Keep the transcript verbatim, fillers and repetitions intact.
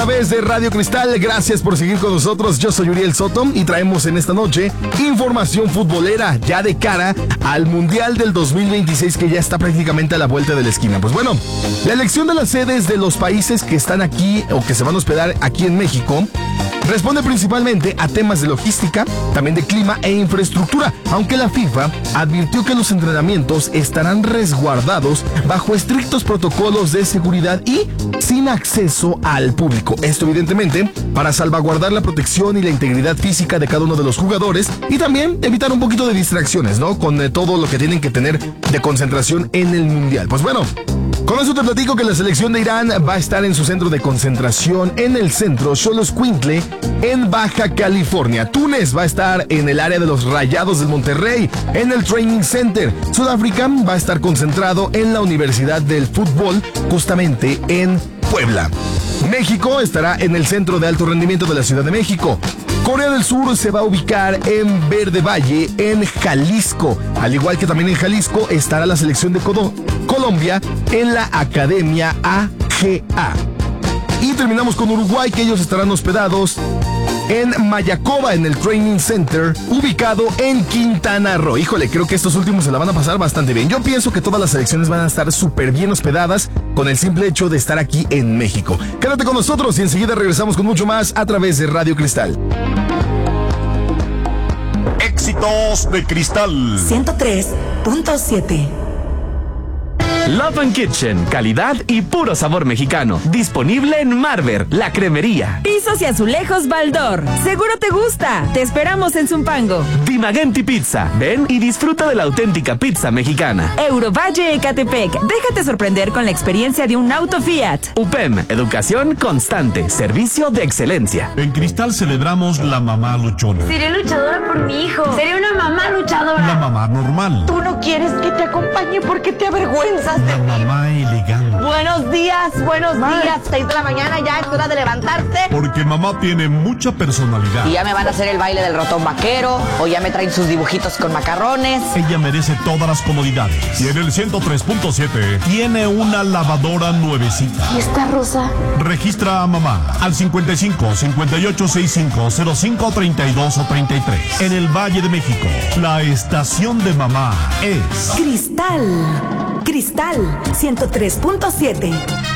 A través de Radio Cristal, gracias por seguir con nosotros. Yo soy Uriel Soto y traemos en esta noche información futbolera ya de cara al Mundial del dos mil veintiséis, que ya está prácticamente a la vuelta de la esquina. Pues bueno, la elección de las sedes de los países que están aquí o que se van a hospedar aquí en México responde principalmente a temas de logística, también de clima e infraestructura, aunque la FIFA advirtió que los entrenamientos estarán resguardados bajo estrictos protocolos de seguridad y sin acceso al público. Esto evidentemente para salvaguardar la protección y la integridad física de cada uno de los jugadores y también evitar un poquito de distracciones, ¿no? Con eh, todo lo que tienen que tener de concentración en el Mundial. Pues bueno, con eso te platico que la selección de Irán va a estar en su centro de concentración en el centro Xoloscuintle, en Baja California. Túnez va a estar en el área de los Rayados del Monterrey, en el Training Center. Sudáfrica va a estar concentrado en la Universidad del Fútbol, justamente en Puebla. México estará en el Centro de Alto Rendimiento de la Ciudad de México. Corea del Sur se va a ubicar en Verde Valle, en Jalisco. Al igual que también en Jalisco estará la selección de Codo- Colombia en la Academia A G A. Y terminamos con Uruguay, que ellos estarán hospedados en Mayacoba, en el Training Center, ubicado en Quintana Roo. Híjole, creo que estos últimos se la van a pasar bastante bien. Yo pienso que todas las selecciones van a estar súper bien hospedadas con el simple hecho de estar aquí en México. Quédate con nosotros y enseguida regresamos con mucho más a través de Radio Cristal. Éxitos de Cristal ciento tres punto siete. Love and Kitchen, calidad y puro sabor mexicano. Disponible en Marver, la cremería. Pisos y azulejos Baldor. Seguro te gusta. Te esperamos en Zumpango. Dimagenti Pizza. Ven y disfruta de la auténtica pizza mexicana. Eurovalle Ecatepec. Déjate sorprender con la experiencia de un auto Fiat. U P E M, educación constante, servicio de excelencia. En Cristal celebramos la mamá luchona. Seré luchadora por mi hijo. Seré una mamá luchadora. La mamá normal. Tú no quieres que te acompañe porque te avergüenzas. La mamá elegante. Buenos días, buenos Ma. días. Seis de la mañana ya es hora de levantarte. Porque mamá tiene mucha personalidad. Y ya me van a hacer el baile del ratón vaquero, o ya me traen sus dibujitos con macarrones. Ella merece todas las comodidades. Y en el ciento tres punto siete tiene una lavadora nuevecita. ¿Y esta rosa? Registra a mamá al cincuenta y cinco, cincuenta y ocho, sesenta y cinco, cero cinco, treinta y dos o treinta y tres. En el Valle de México, la estación de mamá es Cristal. Cristal ciento tres punto siete.